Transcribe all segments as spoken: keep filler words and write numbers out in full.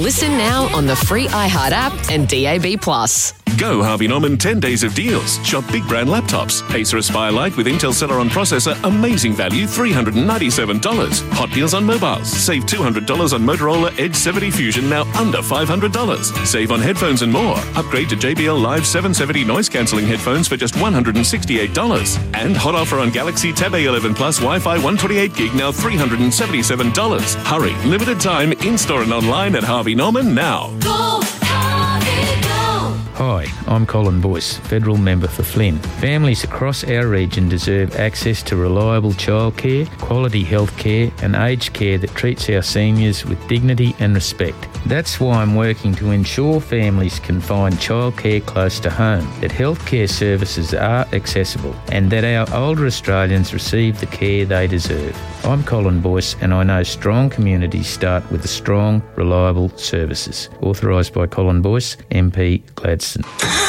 Listen now on the free iHeart app and D A B plus. Go Harvey Norman ten days of deals. Shop big brand laptops. Acer Aspire Lite with Intel Celeron processor, amazing value, three hundred ninety-seven dollars. Hot deals on mobiles. Save two hundred dollars on Motorola Edge seventy Fusion, now under five hundred dollars. Save on headphones and more. Upgrade to J B L Live seven seventy noise cancelling headphones for just one hundred sixty-eight dollars. And hot offer on Galaxy Tab A eleven Plus Wi-Fi one twenty-eight gig, now three hundred seventy-seven dollars. Hurry, limited time, in-store and online at Harvey Norman now. Go, Harvey, go. Hi, I'm Colin Boyce, Federal Member for Flynn. Families across our region deserve access to reliable childcare, quality health care and aged care that treats our seniors with dignity and respect. That's why I'm working to ensure families can find childcare close to home, that healthcare services are accessible and that our older Australians receive the care they deserve. I'm Colin Boyce and I know strong communities start with the strong, reliable services. Authorised by Colin Boyce, M P Gladstone.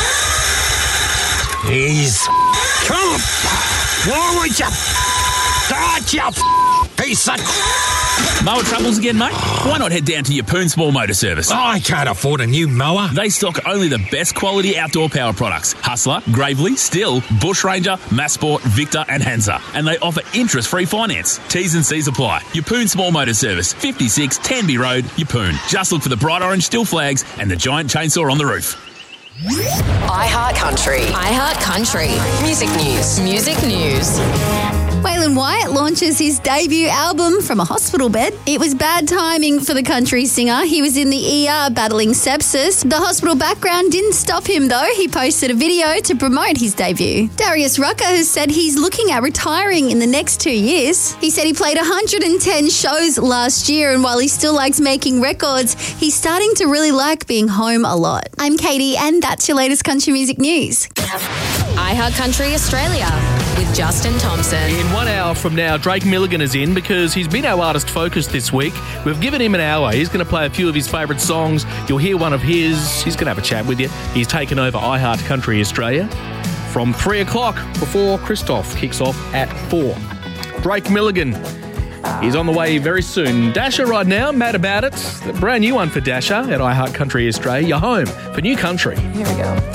He's... Come! Why would you... Start you... Piece of... Mower troubles again, mate? Why not head down to Yeppoon Small Motor Service? I can't afford a new mower. They stock only the best quality outdoor power products. Hustler, Gravely, Stihl, Bush Ranger, Massport, Victor and Hansa. And they offer interest-free finance. T's and C's apply. Yeppoon Small Motor Service, fifty-six Tenby Road, Yeppoon. Just look for the bright orange Stihl flags and the giant chainsaw on the roof. iHeart Country. iHeart Country. Music news. Music news. Waylon Wyatt launches his debut album from a hospital bed. It was bad timing for the country singer. He was in the E R battling sepsis. The hospital background didn't stop him though. He posted a video to promote his debut. Darius Rucker has said he's looking at retiring in the next two years. He said he played one hundred ten shows last year, and while he still likes making records, he's starting to really like being home a lot. I'm Katie and that's your latest country music news. iHeart Country Australia with Justin Thompson. In one hour from now, Drake Milligan is in because he's been our artist focus this week. We've given him an hour. He's going to play a few of his favourite songs. You'll hear one of his. He's going to have a chat with you. He's taken over iHeart Country Australia from three o'clock before Christoph kicks off at four. Drake Milligan. He's on the way very soon. Dasher right now, mad about it. A brand new one for Dasher at iHeart Country Australia. You're home for new country. Here we go.